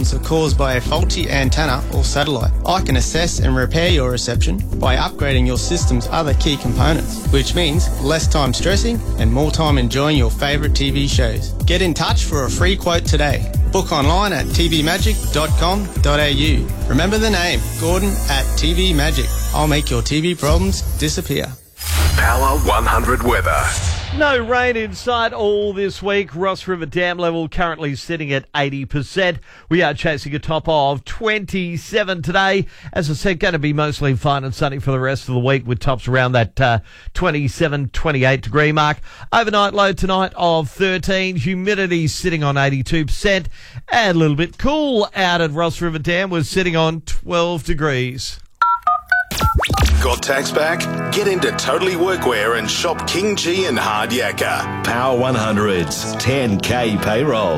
problems are caused by a faulty antenna or satellite. I can assess and repair your reception by upgrading your system's other key components, which means less time stressing and more time enjoying your favourite TV shows. Get in touch for a free quote today. Book online at tvmagic.com.au. Remember the name, Gordon at TV Magic. I'll make your TV problems disappear. Power 100 weather. No rain in sight all this week. Ross River Dam level currently sitting at 80%. We are chasing a top of 27 today. As I said, going to be mostly fine and sunny for the rest of the week with tops around that 27, 28 degree mark. Overnight low tonight of 13. Humidity sitting on 82%. And a little bit cool out at Ross River Dam was sitting on 12 degrees. Got tax back? Get into Totally Workwear and shop King G and Hard Yakka. Power 100's 10K payroll.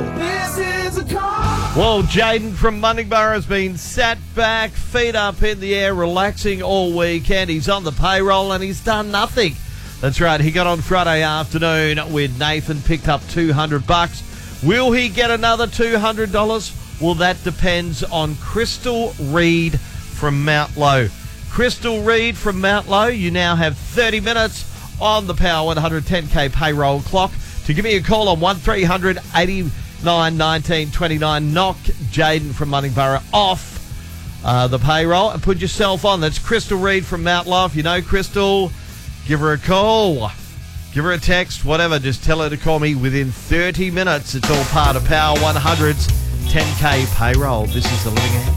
Well, Jaden from Munningborough has been sat back, feet up in the air, relaxing all weekend. He's on the payroll and he's done nothing. That's right, he got on Friday afternoon with Nathan, picked up $200. Will he get another $200? Well, that depends on Crystal Reed from Mount Low. Crystal Reed from Mount Low, you now have 30 minutes on the Power 100 10K payroll clock to give me a call on 1300 89 19 29. Knock Jaden from Munningborough off the payroll and put yourself on. That's Crystal Reed from Mount Low. If you know Crystal, give her a call, give her a text, whatever. Just tell her to call me within 30 minutes. It's all part of Power 100's 10K payroll. This is the Living End.